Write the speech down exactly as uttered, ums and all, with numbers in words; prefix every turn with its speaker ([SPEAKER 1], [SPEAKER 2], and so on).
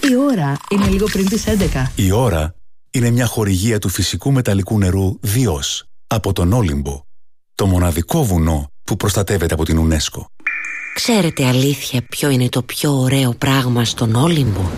[SPEAKER 1] Η ώρα είναι λίγο πριν τις έντεκα.
[SPEAKER 2] Η ώρα είναι μια χορηγία του φυσικού μεταλλικού νερού Διός από τον Όλυμπο, το μοναδικό βουνό που προστατεύεται από την UNESCO.
[SPEAKER 3] Ξέρετε αλήθεια ποιο είναι το πιο ωραίο πράγμα στον Όλυμπο?